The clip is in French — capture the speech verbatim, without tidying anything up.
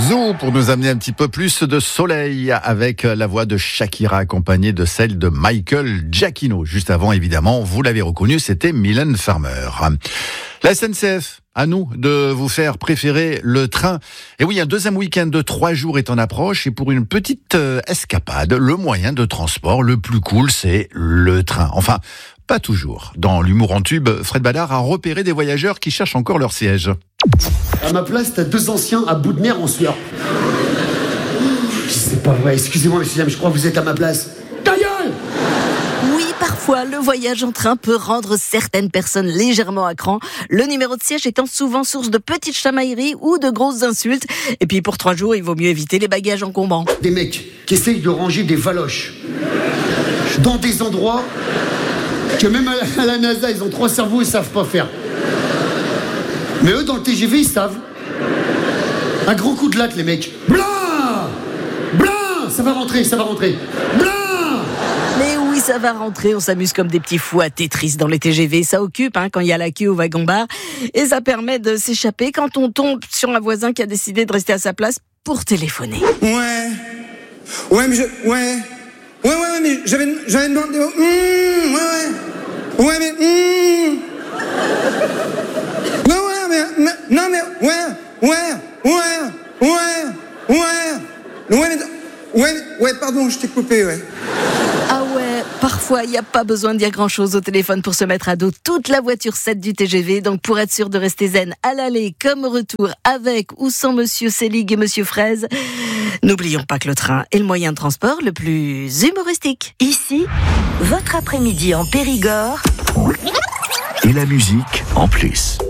Zou pour nous amener un petit peu plus de soleil avec la voix de Shakira accompagnée de celle de Michael Giacchino. Juste avant, évidemment, vous l'avez reconnu, c'était Mylène Farmer. La S N C F, à nous de vous faire préférer le train. Et oui, un deuxième week-end de trois jours est en approche et pour une petite euh, escapade, le moyen de transport le plus cool, c'est le train. Enfin, pas toujours. Dans l'humour en tube, Fred Ballard a repéré des voyageurs qui cherchent encore leur siège. À ma place, t'as deux anciens à bout de nerfs en sueur. C'est pas vrai, excusez-moi messieurs, mais je crois que vous êtes à ma place. Ta gueule! Oui, parfois, le voyage en train peut rendre certaines personnes légèrement à cran, le numéro de siège étant souvent source de petites chamailleries ou de grosses insultes. Et puis pour trois jours, il vaut mieux éviter les bagages encombrants. Des mecs qui essayent de ranger des valoches dans des endroits que même à la, à la NASA, ils ont trois cerveaux, ils savent pas faire. Mais eux, dans le T G V, ils savent. Un grand coup de latte, les mecs. Blah! Blah! Ça va rentrer, ça va rentrer. Blah! Mais oui, ça va rentrer, on s'amuse comme des petits fous à Tetris dans les T G V. Ça occupe hein, quand il y a la queue au wagon-bar. Et ça permet de s'échapper quand on tombe sur un voisin qui a décidé de rester à sa place pour téléphoner. Ouais. Ouais, mais je... Ouais. Ouais, ouais, ouais, mais j'avais, j'avais demandé... Mmh, ouais, ouais. Ouais, mais... Mmh. Ouais, ouais, mais, mais... Non, mais... Ouais, ouais, ouais, ouais, ouais. Ouais, mais... Ouais, ouais, pardon, je t'ai coupé, ouais. Ah ouais, parfois il n'y a pas besoin de dire grand chose au téléphone pour se mettre à dos toute la voiture sept du T G V, donc pour être sûr de rester zen à l'aller comme au retour, avec ou sans Monsieur Selig et Monsieur Fraise, n'oublions pas que le train est le moyen de transport le plus humoristique. Ici, votre après-midi en Périgord. Et la musique en plus.